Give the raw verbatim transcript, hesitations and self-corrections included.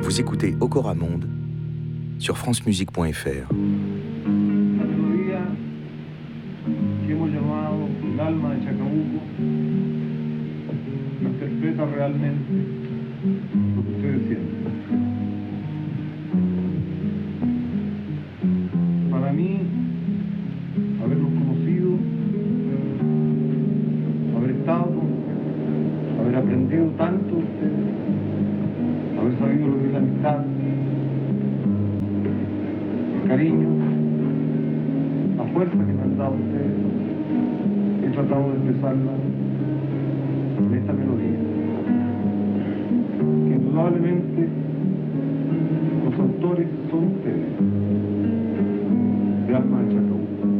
Vous écoutez Okora Monde sur francemusique point f r. La melodía que hemos llamado El alma de Chacabuco interpreta realmente lo que ustedes sienten. Para mí, haberlos conocido, haber estado con ustedes, haber aprendido tanto de ustedes, haber sabido lo que es la amistad, el cariño, la fuerza que me han dado ustedes, he tratado de expresarla en esta melodía, que indudablemente los autores son ustedes, de Alma de Chacabuco.